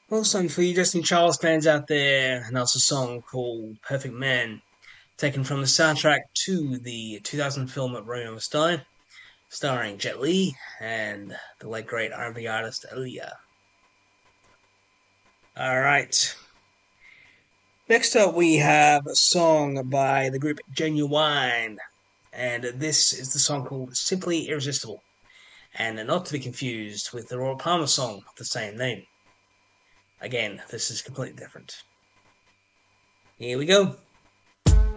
Also, for you Justin Charles fans out there, and that's a song called Perfect Man, taken from the soundtrack to the 2000 film Romeo Must Die, starring Jet Li and the late great R&B artist Aaliyah. Alright, next up we have a song by the group Genuine, and this is the song called Simply Irresistible, and not to be confused with the Royal Palmer song of the same name. Again, this is completely different. Here we go.